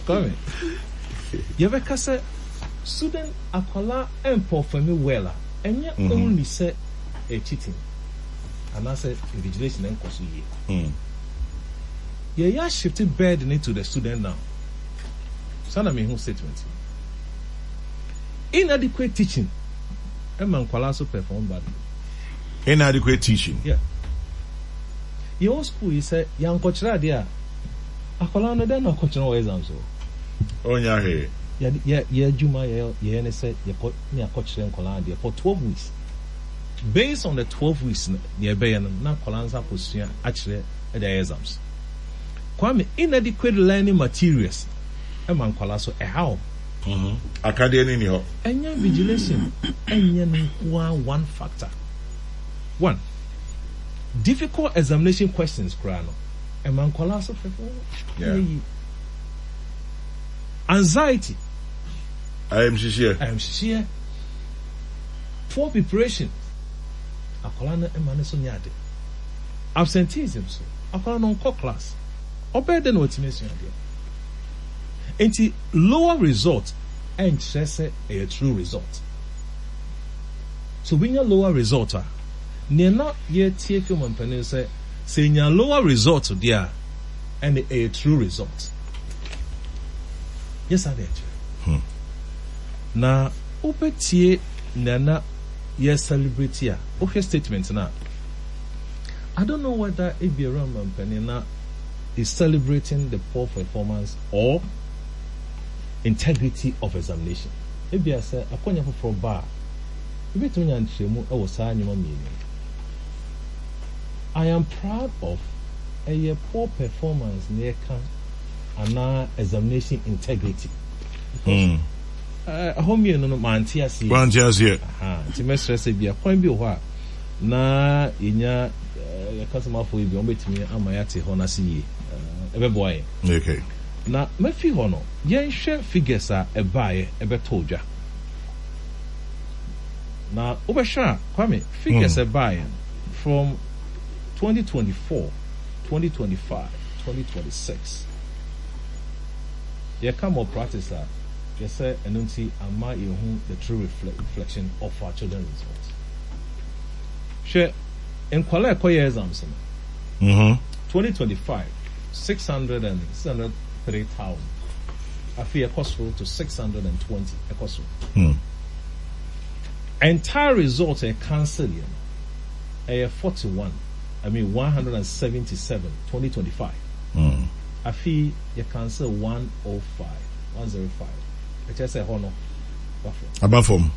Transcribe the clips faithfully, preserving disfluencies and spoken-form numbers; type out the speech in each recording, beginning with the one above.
Come you ever say student akwala empo for me well and yet only say a cheating and I said invigilation and cost ye. Yeah, yeah, shifted burden into the student now. Son of me who statement. Inadequate teaching. A man also perform badly. Inadequate teaching. Yeah. Your school is a young coach there. Akwala no then no coach no exams. Oh yeah, hey. Yeah, yeah, yeah. Juma, yeah, yeah. And say you coach, you coach them Akwala for twelve weeks. Based on the twelve weeks, near Bayan, now Akwala position actually at the exams. Kwame inadequate learning materials. A man so a how. Mm-hmm. Academy in Any vigilation, any one factor. One, difficult examination questions, Krano. A man so yeah. Anxiety. I am here. I am here. Poor preparation. Akolana a man so nyade. Absenteeism so. Akolana non class. Or better than what you mentioned here. Enti lower result and stress a true result. So when your lower result are near not yet take your company say say your lower result there and a true result. Yes, I did. Hmm. Now opetie nana yes celebrate here. Okay statement now. I don't know whether it be around company now is celebrating the poor performance or integrity of examination. Maybe I say, I can't for bar. Maybe to me, I was saying, I am proud of a poor performance near can and now examination integrity. Hmm. I home you no man tears here. One tears here. Ah, to me stress be a point be what na inya customer for you be on betimi amayate hona see ebe boy. Okay. Na mefi ho no yen hwe figures a ebae ebe toja. Na obesha Kwame figures mm. ebae from twenty twenty-four, twenty twenty-five, twenty twenty-six. Ye come more practice that you say enunti ama yehu the true reflect, reflection of our children's results. She in kwala ekoye exams no. Mhm. twenty twenty-five six hundred and six hundred three thousand. Afi ekosro to six hundred twenty ekosro. Hmm. Entire results are cancelled. A forty-one. I mean one hundred seventy-seven. twenty twenty-five. Hmm. Afi you cancel one oh five. one oh five. I just say hono. Above from.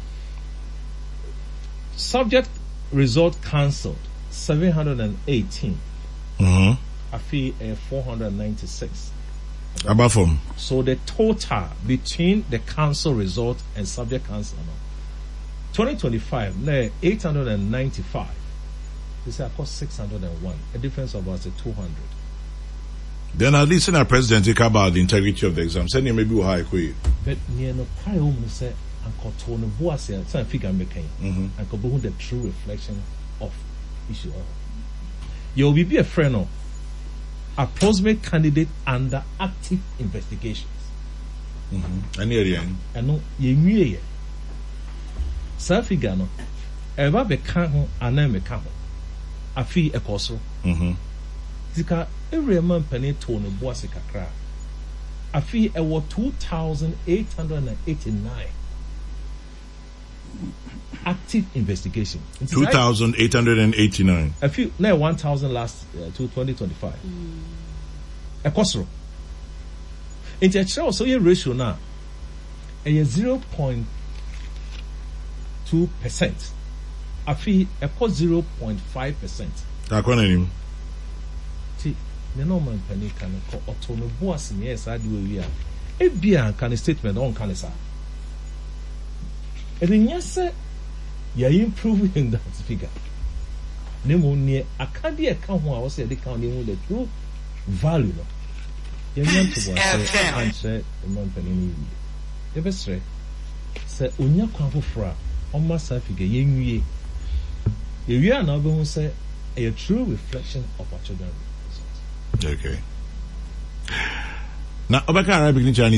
Subject result cancelled. seven hundred eighteen. Mhm. Afi a four hundred ninety-six. Above from. So the total between the council result and subject council no. twenty twenty-five, no, eight hundred ninety-five. This is cost six hundred one. A difference of about two hundred. Then at least in our president talk about the integrity of the exam. Send you maybe high quick. But near no prior home say Uncle Tony Boas here, some figure making and could be the true reflection of issue. You'll be a friend of approximate candidate under active investigations. Mm-hmm. And here, and no, ye knew Safigano, ever become home and then become a fee a coso. Mm-hmm. Zika every man penny tone of Boasica cra. A fee a war two thousand eight hundred eighty nine active investigation. Two thousand eight hundred and eighty nine. A few now one thousand last uh, to twenty twenty five. A cosro. Into a show so your ratio now a zero point two percent. A fee a cost zero point five percent. Takonanim. See, the normal penny can call autono boss in yes, I do we are. A beer can a statement on canisa. And then yes, sir, you're improving that figure. Nemo near a candy account who I was saying they count in the true value. You're young to answer the man penny. The best say, say, Unya Kwafra, on my side figure, ye. You are now going to say a true reflection of our children. Okay. Now, Obaka Arabic Chinese.